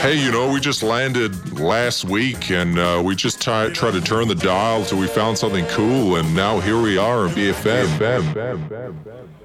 Hey, we just landed last week and we just tried to turn the dial till we found something cool, and now here we are in BFM.